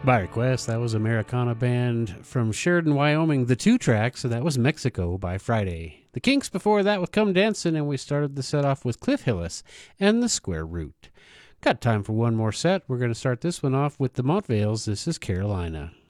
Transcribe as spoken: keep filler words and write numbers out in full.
By request, that was Americana Band from Sheridan, Wyoming. The two tracks, so that was Mexico by Friday. The Kinks before that with Come Dancin', and we started the set off with Cliff Hillis and The Square Root. Got time for one more set. We're going to start this one off with the Montvales. This is Carolina.